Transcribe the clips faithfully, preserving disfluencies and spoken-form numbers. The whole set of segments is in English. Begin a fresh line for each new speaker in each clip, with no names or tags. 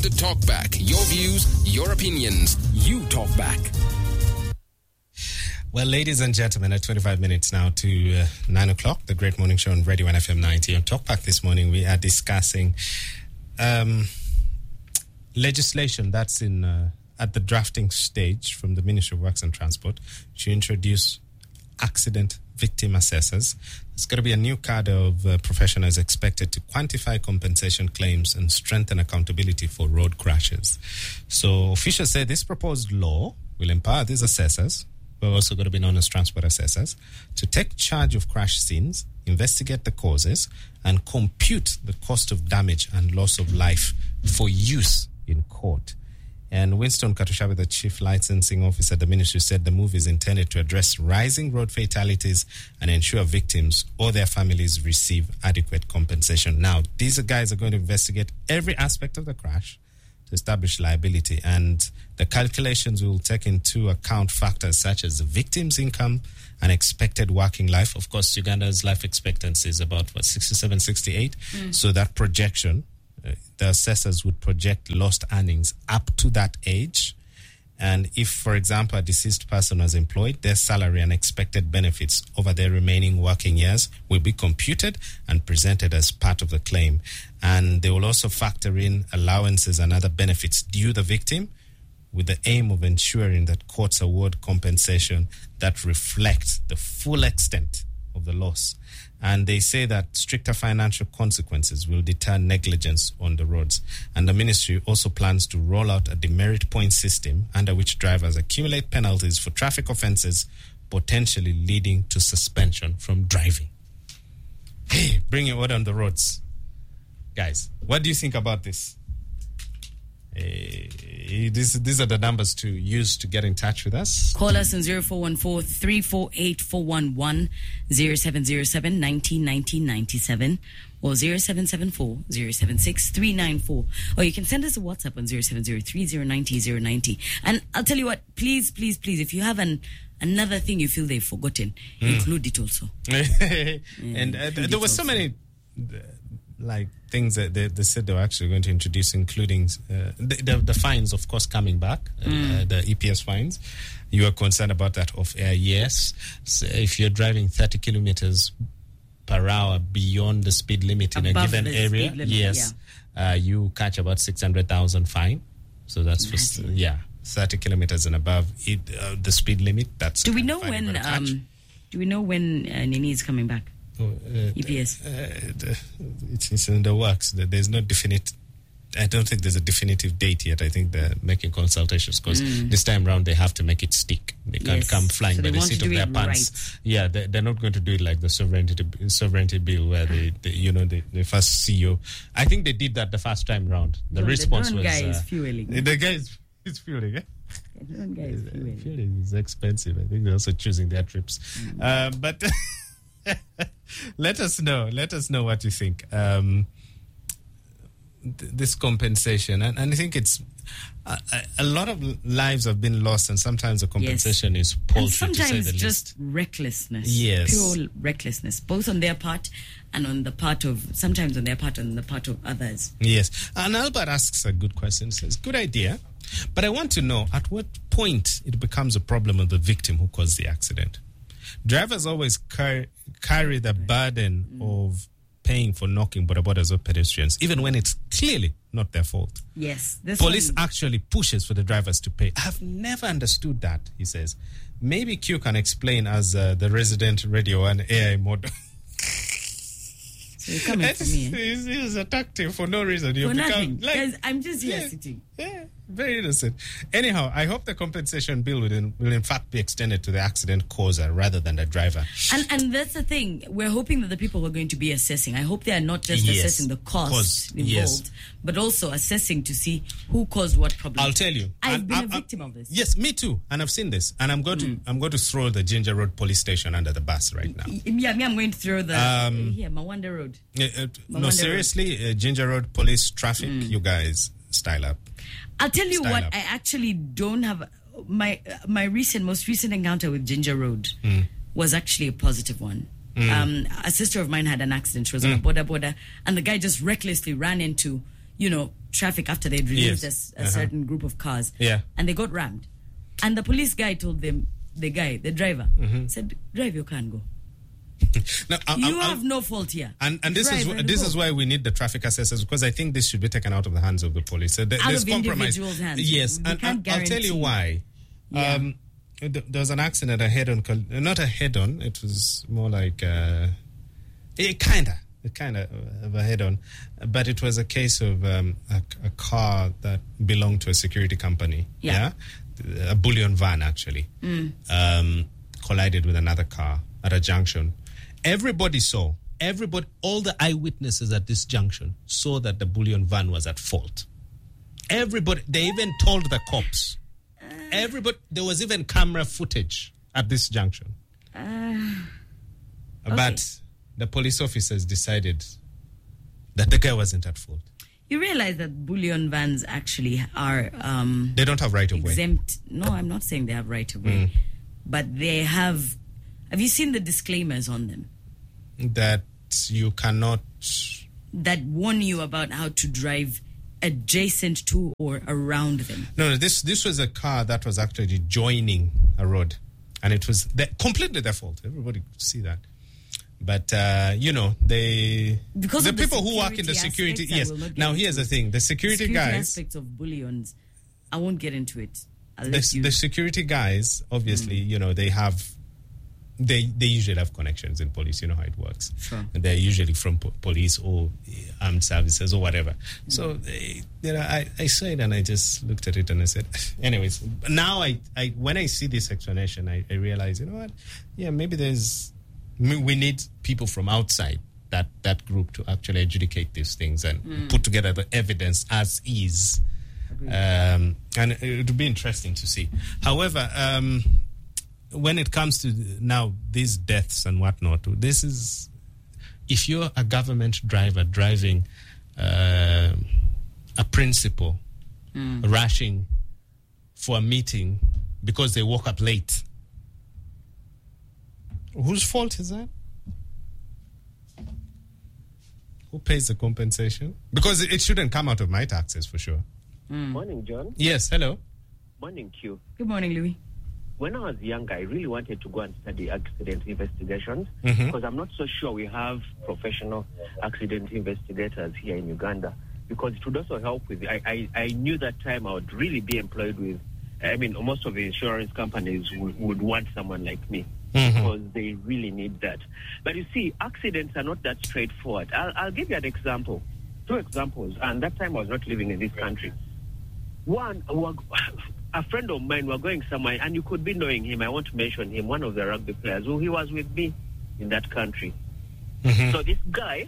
Welcome to Talk Back. Your views, your opinions. You talk back.
Well, ladies and gentlemen, at twenty-five minutes now to uh, nine o'clock, the Great Morning Show on Radio one F M ninety. On Talk Back this morning, we are discussing um, legislation that's in uh, at the drafting stage from the Ministry of Works and Transport to introduce accident victim assessors. There's going to be a new cadre of uh, professionals expected to quantify compensation claims and strengthen accountability for road crashes. So officials say this proposed law will empower these assessors, who are also going to be known as transport assessors, to take charge of crash scenes, investigate the causes, and compute the cost of damage and loss of life for use in court. And Winston Katushabe, the Chief Licensing Officer at the Ministry, said the move is intended to address rising road fatalities and ensure victims or their families receive adequate compensation. Now, these guys are going to investigate every aspect of the crash to establish liability, and the calculations will take into account factors such as the victim's income and expected working life. Of course, Uganda's life expectancy is about, what, sixty-seven, sixty-eight? Mm. So that projection, uh, the assessors would project lost earnings up to that age. And if, for example, a deceased person was employed, their salary and expected benefits over their remaining working years will be computed and presented as part of the claim. And they will also factor in allowances and other benefits due the victim, with the aim of ensuring that courts award compensation that reflects the full extent of the loss. And they say that stricter financial consequences will deter negligence on the roads. And the ministry also plans to roll out a demerit point system under which drivers accumulate penalties for traffic offences, potentially leading to suspension from driving. Hey, bringing order on the roads. Guys, what do you think about this? Uh, this, these are the numbers to use to get in touch with us.
Call us on zero four one four, three four eight, four one one, zero seven zero seven, one nine one nine, nine seven, or zero seven seven four, zero seven six, three nine four. Or you can send us a WhatsApp on zero seven zero three zero nine zero zero nine zero. And I'll tell you what, please, please, please, if you have an another thing you feel they've forgotten, mm. include it also. yeah,
and uh, there were so many... Uh, like things that they, they said they were actually going to introduce, including uh, the, the, the fines, of course, coming back, mm. uh, the E P S fines. You are concerned about that off air? Yes. So if you're driving thirty kilometers per hour beyond the speed limit in Above a given area, limit, yes, yeah. uh, you catch about six hundred thousand fine. So that's for, yeah, thirty kilometers and above it, uh, the speed limit. That's
do we know when? Um, do we know when uh, Nini is coming back?
Uh,
E P S.
Uh, it's, it's in the works. There's no definite. I don't think there's a definitive date yet. I think they're making consultations because mm. this time around they have to make it stick. They can't yes. come flying so by the seat of their pants. Right. Yeah, they, they're not going to do it like the sovereignty sovereignty bill where they, they you know, they, they first C E O. I think they did that the first time round. The no, response
the
was
guy
uh,
is fueling.
The guy is, is fueling. Eh?
The guy is fueling.
Fueling is expensive. I think they're also choosing their trips, mm. uh, but. Let us know. Let us know what you think. Um, th- this compensation, and, and I think it's uh, a lot of lives have been lost, and sometimes the compensation yes. is paltry.
And sometimes
to say the
just
least.
recklessness.
Yes,
pure recklessness, both on their part and on the part of sometimes on their part and on the part of others.
Yes, and Albert asks a good question. He says, "Good idea, but I want to know at what point it becomes a problem of the victim who caused the accident." Drivers always carry, carry the burden mm. of paying for knocking border borders or pedestrians, even when it's clearly not their fault.
Yes. This
Police
one...
actually pushes for the drivers to pay. I've never understood that, he says. Maybe Q can explain as uh, the resident radio and A I model.
So you're coming for me, eh?
He's, he's attacked him for no reason. You
for
become,
nothing.
Like,
I'm just here
yeah,
sitting.
Yeah, very innocent. Anyhow, I hope the compensation bill will in, will in fact be extended to the accident causer rather than the driver.
And and that's the thing. We're hoping that the people who are going to be assessing, I hope they are not just yes. assessing the cost Cause, involved, yes. but also assessing to see who caused what problem.
I'll tell you.
I've
and,
been
I,
a victim
I,
of this.
Yes, me too. And I've seen this. And I'm going mm. to I'm going to throw the Ginger Road police station under the bus right now.
Yeah, me, I'm going to throw the um, here, Mawanda Road.
Uh, uh, no, seriously, uh, Ginger Road police traffic, mm. you guys style up.
I'll tell you
style
what,
up.
I actually don't have my my recent most recent encounter with Ginger Road mm. was actually a positive one. Mm. Um, a sister of mine had an accident. She was mm. on a border border, and the guy just recklessly ran into, you know, traffic after they'd released
Yes.
a, a
Uh-huh.
certain group of cars.
Yeah.
And they got rammed. And the police guy told them, the guy, the driver,
Mm-hmm.
said, drive your car and go.
Now, I-
You
I- I-
have no fault here.
And and this is
Drive
wh-
and
this
go.
is why we need the traffic assessors, because I think this should be taken out of the hands of the police. So there-
Out
there's
of
compromise.
individuals' hands.
Yes,
We
and,
can't
and I'll tell you
guarantee.
why.
Yeah.
Um, th- there was an accident, a head-on, col- not a head-on. It was more like uh, it kinda, it kinda of a head-on, but it was a case of um, a, a car that belonged to a security company.
Yeah.
Yeah? A bullion van actually um, collided with another car at a junction. Everybody saw, everybody, all the eyewitnesses at this junction saw that the bullion van was at fault. Everybody, they even told the cops. Everybody, there was even camera footage at this junction. But the police officers decided that the guy wasn't at fault.
You realize that bullion vans actually are um,
They don't have right of way.
exempt. No, I'm not saying they have right of way.
Mm.
But they have... Have you seen the disclaimers on them
That you cannot.
that warn you about how to drive adjacent to or around them?
No, no. This this was a car that was actually joining a road, and it was the, completely their fault. Everybody could see that. But uh, you know, they
Because
the
of the
people who work in the
security
security.
aspects, I
Yes.
will not get
Now
into
here's the
it.
thing: the security,
Security
guys.
aspects of bullions, I won't get into it. I'll
The,
let you.
the security guys, obviously,
Mm.
you know, they have. They they usually have connections in police. You know how it works.
Sure.
And they're usually from po- police or armed services or whatever.
Mm.
So, they, you know, I, I saw it and I just looked at it and I said, anyways, now I, I when I see this explanation, I, I realize, you know what? Yeah, maybe there's, we need people from outside that, that group to actually adjudicate these things and
Mm.
put together the evidence as is. Um, and it would be interesting to see. However, um, when it comes to now these deaths and whatnot, this is, if you're a government driver driving uh, a principal
Mm.
rushing for a meeting because they woke up late, whose fault is that? Who pays the compensation? Because it, it shouldn't come out of my taxes for sure.
Morning, John.
Yes, hello.
Morning, Q.
Good morning, Louis.
When I was younger, I really wanted to go and study accident investigations
Mhm.
because I'm not so sure we have professional accident investigators here in Uganda. Because it would also help with. I, I, I knew that time I would really be employed with. I mean, most of the insurance companies would, would want someone like me
Mhm.
because they really need that. But you see, accidents are not that straightforward. I'll, I'll give you an example, two examples. And that time I was not living in this country. One, wa- a friend of mine, were going somewhere, and you could be knowing him. I want to mention him, one of the rugby players, who he was with me in that country.
Mhm.
So this guy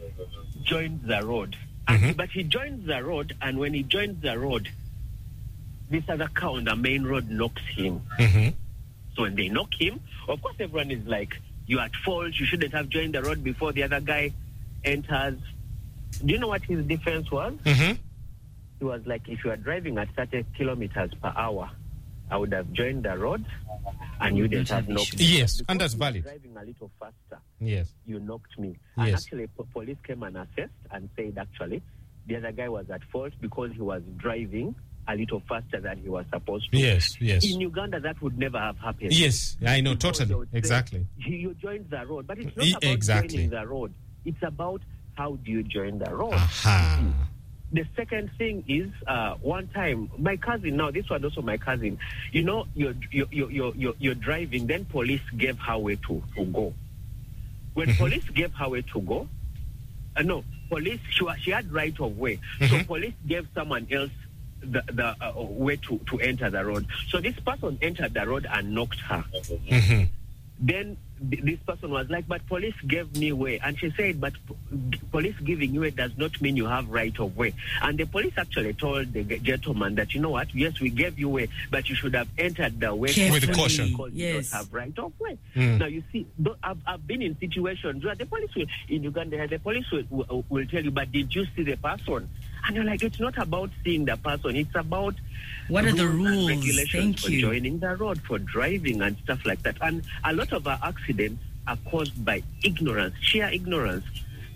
joined the road, and,
Mhm.
but he joins the road, and when he joins the road, this other car on the main road knocks him.
Mhm.
So when they knock him, of course everyone is like, "You're at fault. You shouldn't have joined the road before the other guy enters." Do you know what his defense was?
Mhm.
He was like, if you are driving at thirty kilometers per hour, I would have joined the road and you didn't
Not
have
have
knocked
issues.
me.
Yes,
Because
and that's
you were
valid.
driving a little faster,
Yes.
you knocked me. And
Yes.
actually, po- police came and assessed and said, actually, the other guy was at fault because he was driving a little faster than he was supposed to.
Yes, yes.
In Uganda, that would never have happened.
Yes, I know,
Because they
totally.
would say,
Exactly.
You you joined the road, but it's not
E-
about
exactly.
joining the road. It's about how do you join the road.
Aha.
The second thing is, uh, one time, my cousin, now this was also my cousin, you know, you're, you're, you're, you're, you're driving, then police gave her way to, to go. When
Mhm.
police gave her way to go, uh, no, police, she, wa- she had right of way. So
Mhm.
police gave someone else the, the uh, way to, to enter the road. So this person entered the road and knocked her.
Mhm.
Then th- this person was like, but police gave me way. And she said, but p- police giving you way does not mean you have right of way. And the police actually told the g- gentleman that, you know what, yes, we gave you way, but you should have entered the way
Carefully,
With caution.
because you
yes.
don't have right of way.
Mm.
Now, you see, th- I've, I've been in situations where the police will, in Uganda, the police will, will, will tell you, but did you see the person? And you're like, it's not about seeing the person. It's about
What are the
and
rules?
regulations
Thank
for
you.
joining the road, for driving and stuff like that. And a lot of our accidents are caused by ignorance, sheer ignorance.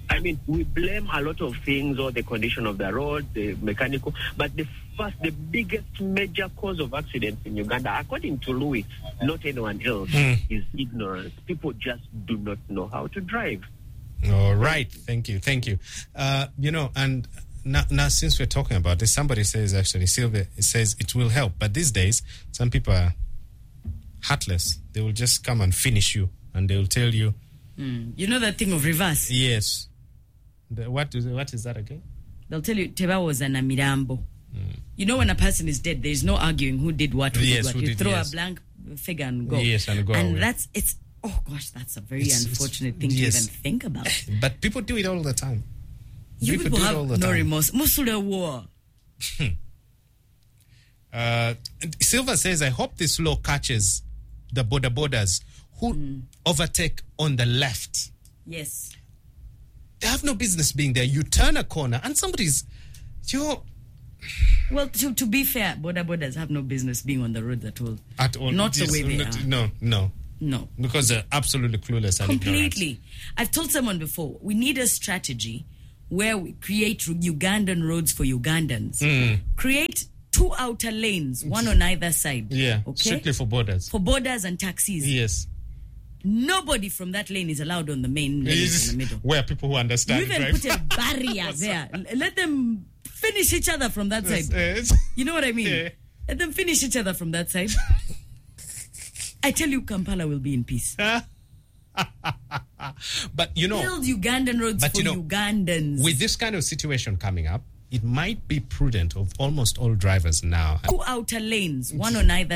I mean, we blame a lot of things, or the condition of the road, the mechanical, but the first, the biggest major cause of accidents in Uganda, according to Louis, not anyone else, mm. is ignorance. People just do not know how to drive.
All right. Thank you. Thank you. Uh, you know, and now, now since we're talking about this, somebody says, actually, Sylvia, it says it will help. But these days, some people are heartless. They will just come and finish you, and they will tell you.
Mm. You know that thing of reverse?
Yes. The, what, is, what is that again?
They'll tell you, Teba was an Amirambo. Mm. You know, when a person is dead, there's no arguing who did what, who
yes,
did what.
Who
you
did,
throw
yes.
a blank figure and go.
Yes, and go
And
away.
that's, it's, oh gosh, that's a very
it's,
unfortunate
it's,
thing
yes.
to even think about.
But people do it all the time.
You
people,
people
do
have
it all the
no
time.
remorse. Most of the war.
uh, Silva says, I hope this law catches the border borders who mm. overtake on the left.
Yes.
They have no business being there. You turn a corner and somebody's, you're...
Well, to, to be fair, border borders have no business being on the roads at all.
At all.
Not
yes,
the way they
not,
are.
No, no.
No.
Because they're absolutely clueless and
Completely.
ignorant.
I've told someone before, we need a strategy where we create Ugandan roads for Ugandans.
Mm.
Create two outer lanes, one on either side.
Yeah,
okay?
strictly for borders.
For borders and taxis.
Yes.
Nobody from that lane is allowed on the main lane in the middle.
Where people who understand.
You even
right?
put a barrier there. Let them finish each other from that
Yes,
side.
yes.
You know what I mean?
Yeah.
Let them finish each other from that side. I tell you, Kampala will be in peace.
But you know,
build Ugandan roads
but,
for
you know,
Ugandans.
with this kind of situation coming up, it might be prudent of almost all drivers now.
Two outer lanes, one on either